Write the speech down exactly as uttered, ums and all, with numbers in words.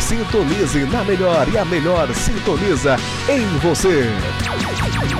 Sintonize na melhor e a melhor sintoniza em você.